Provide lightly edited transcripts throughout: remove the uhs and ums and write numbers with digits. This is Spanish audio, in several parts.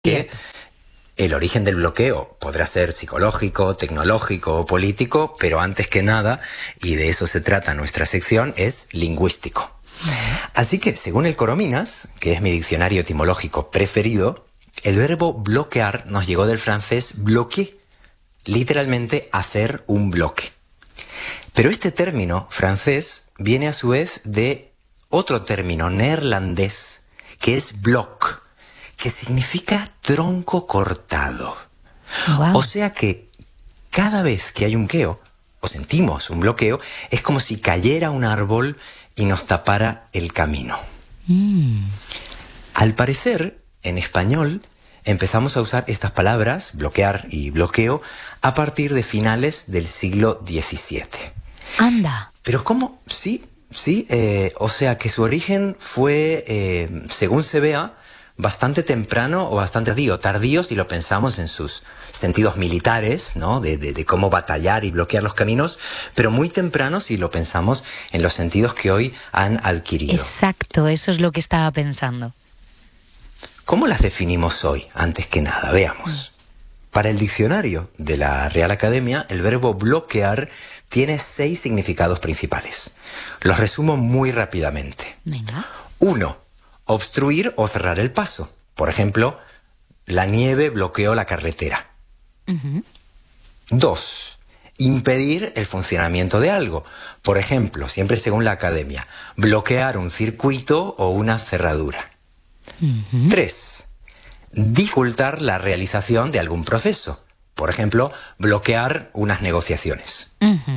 que el origen del bloqueo podrá ser psicológico, tecnológico o político, pero antes que nada, y de eso se trata nuestra sección, es lingüístico. Así que, según el Coromines, que es mi diccionario etimológico preferido, el verbo bloquear nos llegó del francés bloquer, literalmente hacer un bloque. Pero este término francés viene a su vez de otro término neerlandés, que es bloc, que significa tronco cortado. Wow. O sea que cada vez que hay un bloqueo, o sentimos un bloqueo, es como si cayera un árbol y nos tapara el camino. Al parecer, en español, empezamos a usar estas palabras, bloquear y bloqueo, a partir de finales del siglo XVII. Anda. Pero ¿cómo? Sí, o sea que su origen fue, según se vea, bastante temprano o bastante tardío si lo pensamos en sus sentidos militares, ¿no? De cómo batallar y bloquear los caminos, pero muy temprano si lo pensamos en los sentidos que hoy han adquirido. Exacto, eso es lo que estaba pensando. ¿Cómo las definimos hoy? Antes que nada, veamos. Para el diccionario de la Real Academia, el verbo bloquear tiene 6 significados principales. Los resumo muy rápidamente. Venga. 1. Obstruir o cerrar el paso. Por ejemplo, la nieve bloqueó la carretera. 2. Impedir el funcionamiento de algo. Por ejemplo, siempre según la Academia, bloquear un circuito o una cerradura. 3. Dificultar la realización de algún proceso. Por ejemplo, bloquear unas negociaciones.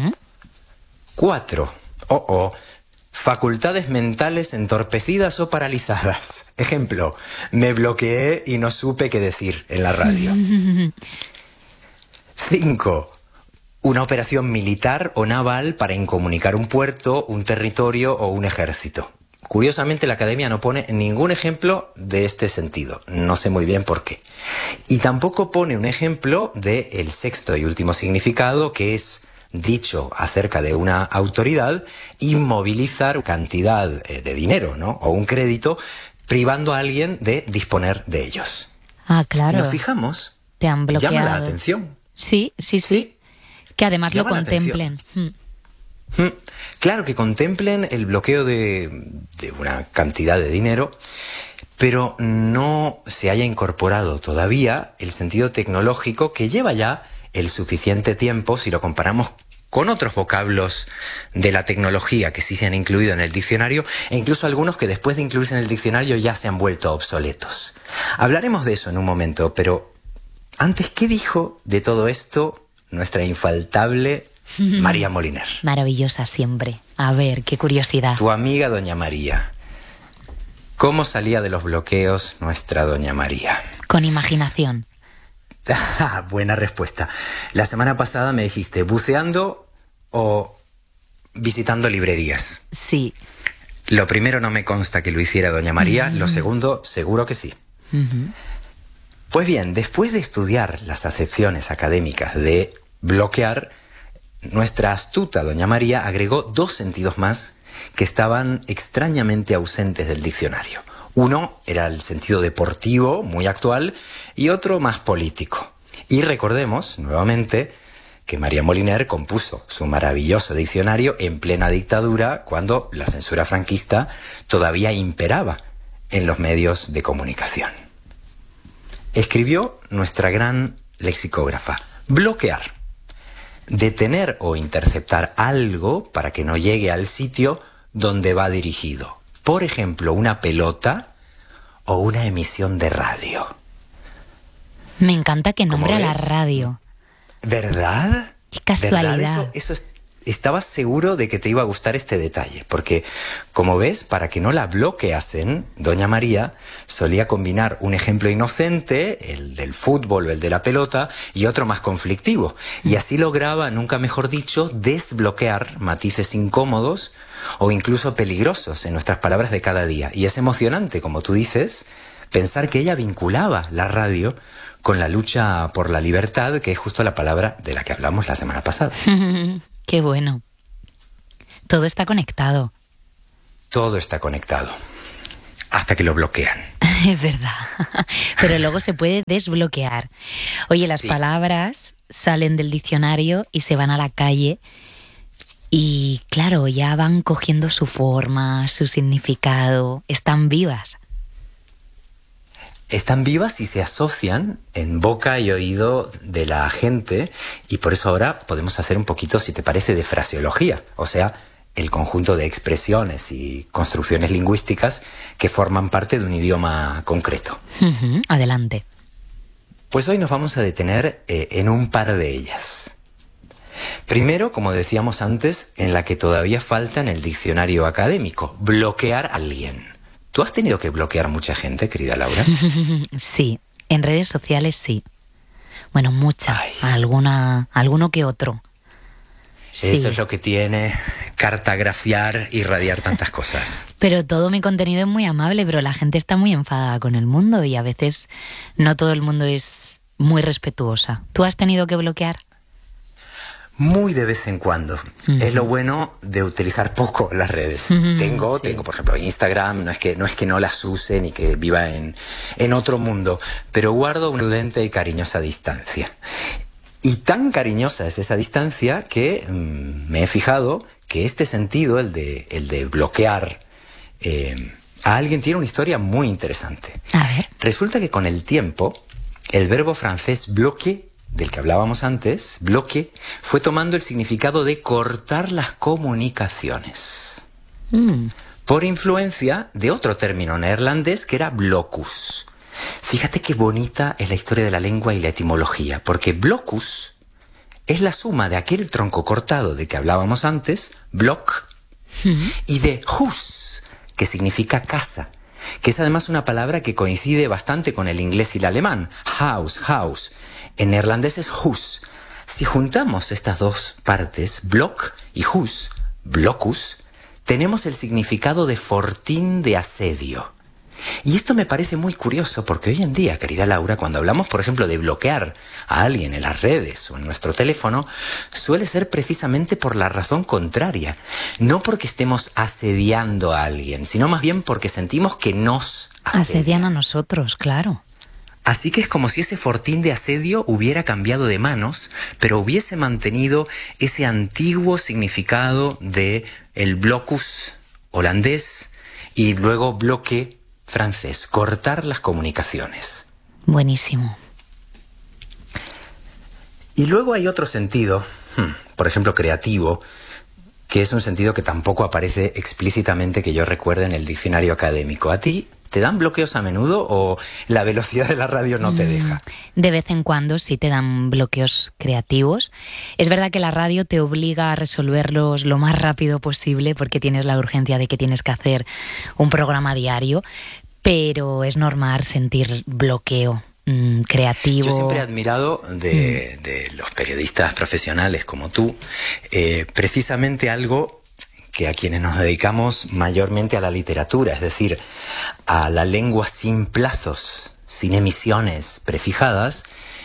4. Facultades mentales entorpecidas o paralizadas. Ejemplo, me bloqueé y no supe qué decir en la radio. 5. Una operación militar o naval para incomunicar un puerto, un territorio o un ejército. Curiosamente, la Academia no pone ningún ejemplo de este sentido. No sé muy bien por qué. Y tampoco pone un ejemplo del sexto y último significado, que es dicho acerca de una autoridad, inmovilizar cantidad de dinero, ¿no? O un crédito, privando a alguien de disponer de ellos. Ah, claro. Si nos fijamos, te han bloqueado. llama la atención. Sí. Que además llama lo la contemplen. Claro, que contemplen el bloqueo de una cantidad de dinero, pero no se haya incorporado todavía el sentido tecnológico que lleva ya el suficiente tiempo si lo comparamos con otros vocablos de la tecnología que sí se han incluido en el diccionario, e incluso algunos que después de incluirse en el diccionario ya se han vuelto obsoletos. Hablaremos de eso en un momento, pero antes, ¿qué dijo de todo esto nuestra infaltable María Moliner? Maravillosa siempre. A ver, qué curiosidad. Tu amiga Doña María. ¿Cómo salía de los bloqueos nuestra Doña María? Con imaginación. Buena respuesta. La semana pasada me dijiste buceando o visitando librerías. Sí. Lo primero no me consta que lo hiciera Doña María, lo segundo seguro que sí. Pues bien, después de estudiar las acepciones académicas de bloquear, nuestra astuta Doña María agregó 2 sentidos más que estaban extrañamente ausentes del diccionario. Uno era el sentido deportivo, muy actual, y otro más político. Y recordemos, nuevamente, que María Moliner compuso su maravilloso diccionario en plena dictadura, cuando la censura franquista todavía imperaba en los medios de comunicación. Escribió nuestra gran lexicógrafa: bloquear, detener o interceptar algo para que no llegue al sitio donde va dirigido. Por ejemplo, una pelota o una emisión de radio. Me encanta que nombre a la radio. ¿Verdad? Qué casualidad. ¿Verdad? Eso estaba seguro de que te iba a gustar este detalle, porque, como ves, para que no la bloqueasen, Doña María solía combinar un ejemplo inocente, el del fútbol o el de la pelota, y otro más conflictivo. Y así lograba, nunca mejor dicho, desbloquear matices incómodos o incluso peligrosos en nuestras palabras de cada día. Y es emocionante, como tú dices, pensar que ella vinculaba la radio con la lucha por la libertad, que es justo la palabra de la que hablamos la semana pasada. Qué bueno. Todo está conectado. Todo está conectado. Hasta que lo bloquean. Es verdad. Pero luego se puede desbloquear. Oye, las palabras salen del diccionario y se van a la calle y, claro, ya van cogiendo su forma, su significado, están vivas. Están vivas y se asocian en boca y oído de la gente, y por eso ahora podemos hacer un poquito, si te parece, de fraseología, o sea, el conjunto de expresiones y construcciones lingüísticas que forman parte de un idioma concreto. Adelante. Pues hoy nos vamos a detener en un par de ellas. Primero, como decíamos antes, en la que todavía falta en el diccionario académico, bloquear a alguien. ¿Tú has tenido que bloquear mucha gente, querida Laura? Sí, en redes sociales sí. Bueno, muchas, alguno que otro. Sí. Eso es lo que tiene cartografiar y radiar tantas cosas. Pero todo mi contenido es muy amable, pero la gente está muy enfadada con el mundo y a veces no todo el mundo es muy respetuosa. ¿Tú has tenido que bloquear? Muy de vez en cuando. Es lo bueno de utilizar poco las redes. Tengo, por ejemplo, Instagram, no es que no las use ni que viva en otro mundo, pero guardo una prudente y cariñosa distancia. Y tan cariñosa es esa distancia que me he fijado que este sentido, el de bloquear a alguien, tiene una historia muy interesante. A ver. Resulta que con el tiempo, el verbo francés bloquer, del que hablábamos antes, bloque, fue tomando el significado de cortar las comunicaciones. Por influencia de otro término neerlandés que era blocus. Fíjate qué bonita es la historia de la lengua y la etimología, porque blocus es la suma de aquel tronco cortado de que hablábamos antes, block, y de hus, que significa casa, que es además una palabra que coincide bastante con el inglés y el alemán, house. En neerlandés es hus. Si juntamos estas dos partes, block y hus, blocus, tenemos el significado de fortín de asedio. Y esto me parece muy curioso porque hoy en día, querida Laura, cuando hablamos, por ejemplo, de bloquear a alguien en las redes o en nuestro teléfono, suele ser precisamente por la razón contraria. No porque estemos asediando a alguien, sino más bien porque sentimos que nos asedian a nosotros, claro. Así que es como si ese fortín de asedio hubiera cambiado de manos, pero hubiese mantenido ese antiguo significado de el blocus holandés y luego bloque francés, cortar las comunicaciones. Buenísimo. Y luego hay otro sentido, por ejemplo creativo, que es un sentido que tampoco aparece explícitamente que yo recuerde en el diccionario académico. ¿A ti te dan bloqueos a menudo o la velocidad de la radio no te deja? De vez en cuando sí te dan bloqueos creativos. Es verdad que la radio te obliga a resolverlos lo más rápido posible porque tienes la urgencia de que tienes que hacer un programa diario, pero es normal sentir bloqueo creativo. Yo siempre he admirado de los periodistas profesionales como tú, precisamente algo que a quienes nos dedicamos mayormente a la literatura, es decir, a la lengua sin plazos, sin emisiones prefijadas,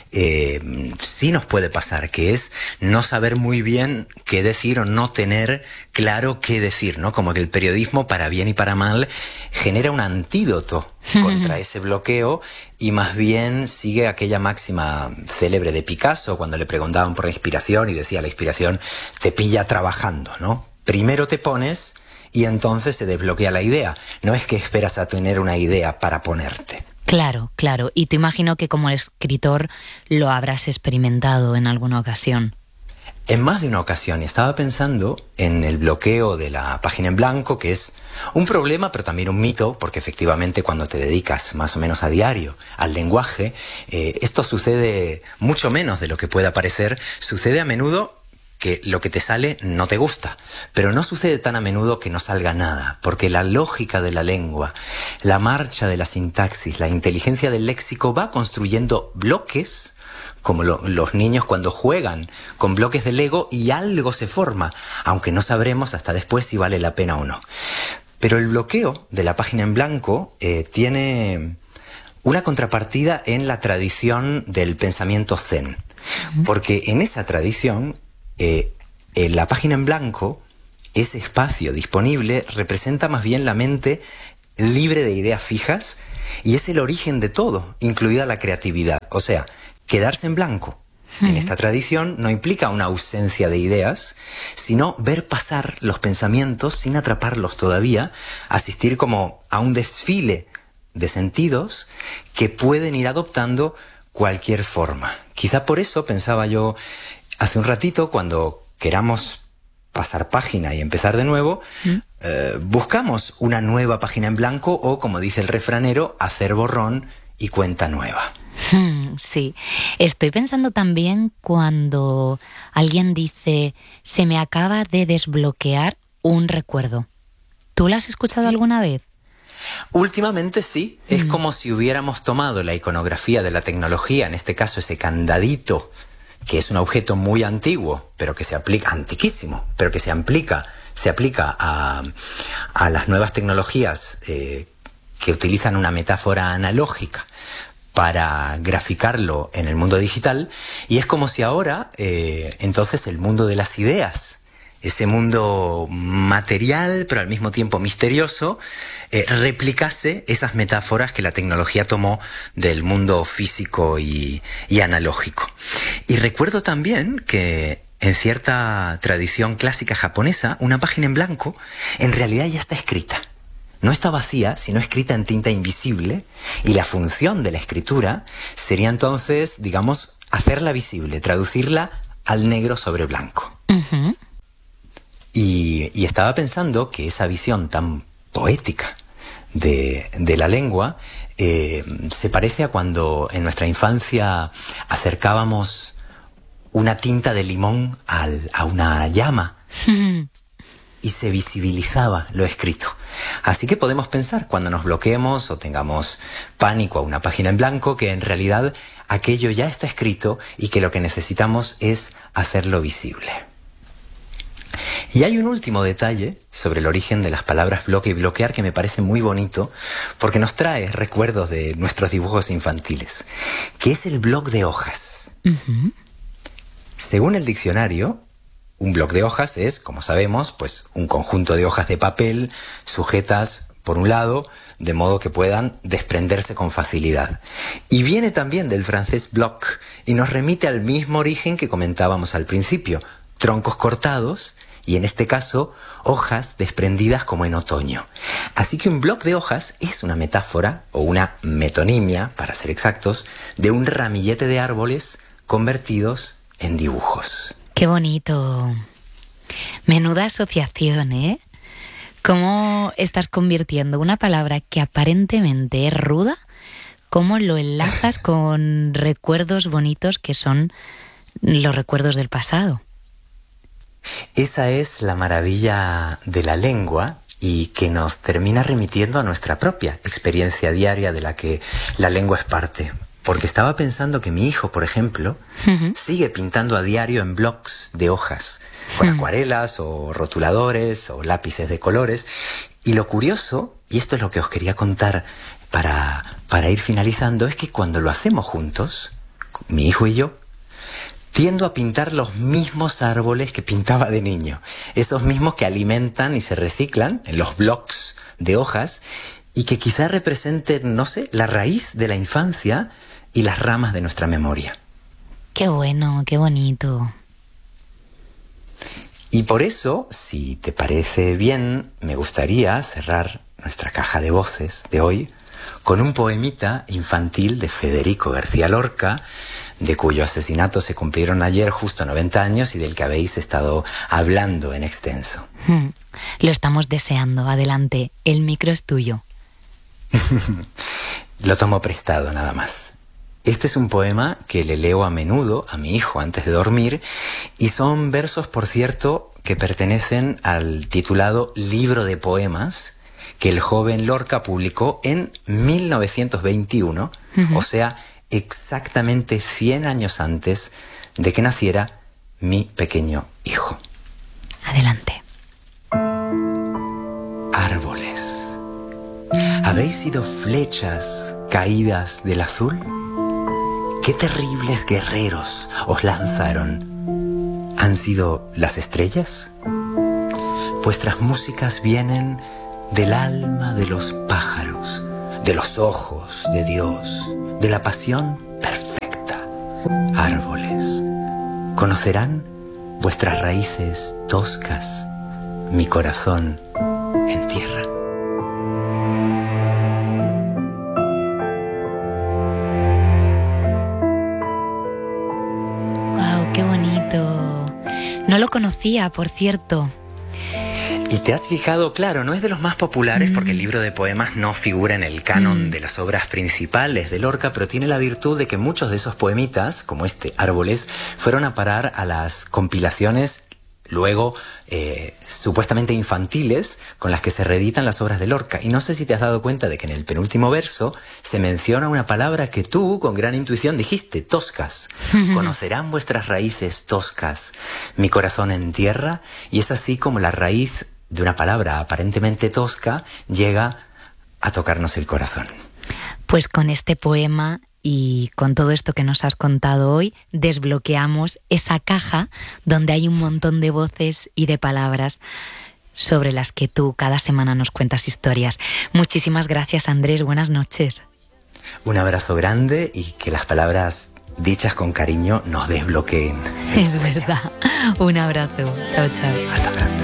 sí nos puede pasar, que es no saber muy bien qué decir o no tener claro qué decir, ¿no? Como que el periodismo, para bien y para mal, genera un antídoto contra ese bloqueo y más bien sigue aquella máxima célebre de Picasso cuando le preguntaban por la inspiración y decía: la inspiración te pilla trabajando, ¿no? Primero te pones y entonces se desbloquea la idea. No es que esperas a tener una idea para ponerte. Claro, claro. Y te imagino que como escritor lo habrás experimentado en alguna ocasión. En más de una ocasión. Y estaba pensando en el bloqueo de la página en blanco, que es un problema, pero también un mito, porque efectivamente cuando te dedicas más o menos a diario al lenguaje, esto sucede mucho menos de lo que pueda parecer. Sucede a menudo que lo que te sale no te gusta, pero no sucede tan a menudo que no salga nada, porque la lógica de la lengua, la marcha de la sintaxis, la inteligencia del léxico va construyendo bloques, como los niños cuando juegan con bloques de Lego, y algo se forma, aunque no sabremos hasta después si vale la pena o no. Pero el bloqueo de la página en blanco tiene una contrapartida en la tradición del pensamiento zen, porque en esa tradición en la página en blanco, ese espacio disponible representa más bien la mente libre de ideas fijas, y es el origen de todo, incluida la creatividad. O sea, quedarse en blanco en esta tradición no implica una ausencia de ideas, sino ver pasar los pensamientos sin atraparlos todavía, asistir como a un desfile de sentidos que pueden ir adoptando cualquier forma. Quizá por eso pensaba yo hace un ratito, cuando queramos pasar página y empezar de nuevo, buscamos una nueva página en blanco o, como dice el refranero, hacer borrón y cuenta nueva. Sí, estoy pensando también cuando alguien dice, se me acaba de desbloquear un recuerdo. ¿Tú lo has escuchado alguna vez? Últimamente sí, es como si hubiéramos tomado la iconografía de la tecnología, en este caso ese candadito, que es un objeto muy antiguo, pero que se aplica, antiquísimo, pero que se aplica a las nuevas tecnologías que utilizan una metáfora analógica para graficarlo en el mundo digital, y es como si ahora, entonces, el mundo de las ideas, ese mundo material, pero al mismo tiempo misterioso, replicase esas metáforas que la tecnología tomó del mundo físico y analógico. Y recuerdo también que en cierta tradición clásica japonesa, una página en blanco en realidad ya está escrita. No está vacía, sino escrita en tinta invisible, y la función de la escritura sería entonces, digamos, hacerla visible, traducirla al negro sobre blanco. Uh-huh. Y estaba pensando que esa visión tan poética de la lengua se parece a cuando en nuestra infancia acercábamos una tinta de limón a una llama y se visibilizaba lo escrito. Así que podemos pensar, cuando nos bloqueemos o tengamos pánico a una página en blanco, que en realidad aquello ya está escrito y que lo que necesitamos es hacerlo visible. Y hay un último detalle sobre el origen de las palabras bloque y bloquear que me parece muy bonito, porque nos trae recuerdos de nuestros dibujos infantiles, que es el bloc de hojas. Uh-huh. Según el diccionario, un bloc de hojas es, como sabemos, pues un conjunto de hojas de papel sujetas por un lado, de modo que puedan desprenderse con facilidad. Y viene también del francés bloc y nos remite al mismo origen que comentábamos al principio: troncos cortados y, en este caso, hojas desprendidas como en otoño. Así que un bloc de hojas es una metáfora, o una metonimia, para ser exactos, de un ramillete de árboles convertidos en dibujos. ¡Qué bonito! Menuda asociación, ¿eh? ¿Cómo estás convirtiendo una palabra que aparentemente es ruda, cómo lo enlazas con recuerdos bonitos que son los recuerdos del pasado? Esa es la maravilla de la lengua, y que nos termina remitiendo a nuestra propia experiencia diaria de la que la lengua es parte. Porque estaba pensando que mi hijo, por ejemplo, sigue pintando a diario en blocs de hojas, con acuarelas o rotuladores o lápices de colores. Y lo curioso, y esto es lo que os quería contar para ir finalizando, es que cuando lo hacemos juntos, mi hijo y yo, tiendo a pintar los mismos árboles que pintaba de niño, esos mismos que alimentan y se reciclan en los blocs de hojas y que quizá representen, no sé, la raíz de la infancia y las ramas de nuestra memoria. ¡Qué bueno, qué bonito! Y por eso, si te parece bien, me gustaría cerrar nuestra caja de voces de hoy con un poemita infantil de Federico García Lorca, de cuyo asesinato se cumplieron ayer justo 90 años y del que habéis estado hablando en extenso. Lo estamos deseando. Adelante, el micro es tuyo. Lo tomo prestado, nada más. Este es un poema que le leo a menudo a mi hijo antes de dormir, y son versos, por cierto, que pertenecen al titulado Libro de Poemas que el joven Lorca publicó en 1921, o sea, exactamente 100 años antes de que naciera mi pequeño hijo. Adelante. Árboles, ¿habéis sido flechas caídas del azul? ¿Qué terribles guerreros os lanzaron? ¿Han sido las estrellas? Vuestras músicas vienen del alma de los pájaros, de los ojos de Dios, de la pasión perfecta. Árboles, conocerán vuestras raíces toscas, mi corazón en tierra. ¡Wow! ¡Qué bonito! No lo conocía, por cierto. Y te has fijado, claro, no es de los más populares porque el libro de poemas no figura en el canon de las obras principales de Lorca, pero tiene la virtud de que muchos de esos poemitas, como este, Árboles, fueron a parar a las compilaciones luego supuestamente infantiles con las que se reeditan las obras de Lorca. Y no sé si te has dado cuenta de que en el penúltimo verso se menciona una palabra que tú, con gran intuición, dijiste, toscas. Conocerán vuestras raíces toscas, mi corazón en tierra. Y es así como la raíz de una palabra aparentemente tosca llega a tocarnos el corazón. Pues con este poema y con todo esto que nos has contado hoy, desbloqueamos esa caja donde hay un montón de voces y de palabras sobre las que tú cada semana nos cuentas historias. Muchísimas gracias, Andrés. Buenas noches. Un abrazo grande y que las palabras dichas con cariño nos desbloqueen. Es verdad. Un abrazo. Chao, chao. Hasta pronto.